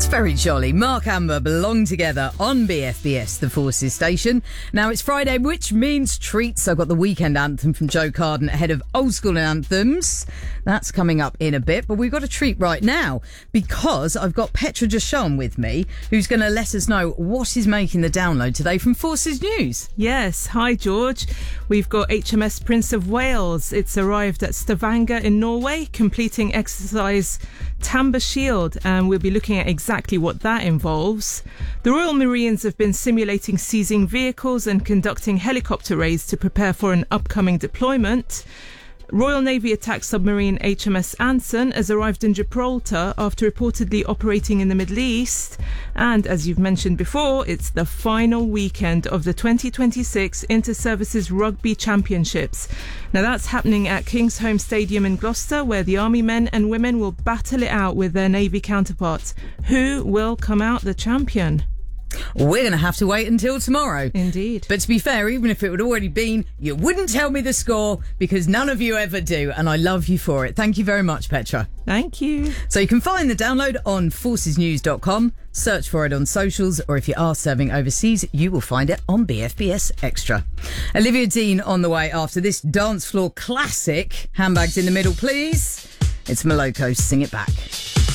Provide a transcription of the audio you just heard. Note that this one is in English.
Very jolly. Mark Amber belong together on BFBS, the Forces station. Now it's Friday, which means treats. I've got the weekend anthem from Joe Carden ahead of old school anthems. That's coming up in a bit, but we've got a treat right now because I've got Petra Jashan with me, who's going to let us know what is making the download today from Forces News. Yes, hi George. We've got HMS Prince of Wales. It's arrived at Stavanger in Norway, completing exercise Tamba Shield, and we'll be looking at exactly what that involves. The Royal Marines have been simulating seizing vehicles and conducting helicopter raids to prepare for an upcoming deployment. Royal Navy attack submarine HMS Anson has arrived in Gibraltar after reportedly operating in the Middle East. And as you've mentioned before, it's the final weekend of the 2026 Inter-Services Rugby Championships. Now that's happening at Kingsholm Stadium in Gloucester, where the Army men and women will battle it out with their Navy counterparts. Who will come out the champion? We're going to have to wait until tomorrow. Indeed. But to be fair, even if it would already been, you wouldn't tell me the score because none of you ever do. And I love you for it. Thank you very much, Petra. Thank you. So you can find the download on forcesnews.com, search for it on socials, or if you are serving overseas, you will find it on BFBS Extra. Olivia Dean on the way after this dance floor classic. Handbags in the middle, please. It's Moloko, Sing It Back.